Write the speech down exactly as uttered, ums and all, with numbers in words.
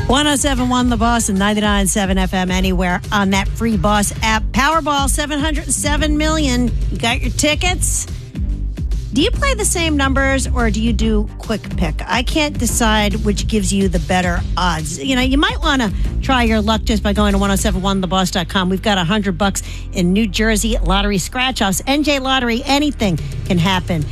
one oh seven point one The Boss and ninety-nine point seven F M anywhere on that free Boss app. Powerball, seven hundred seven million dollars. You got your tickets? Do you play the same numbers or do you do quick pick? I can't decide which gives you the better odds. You know, you might want to try your luck just by going to ten seventy-one the boss dot com. We've got one hundred bucks in New Jersey lottery scratch-offs. N J Lottery, anything can happen.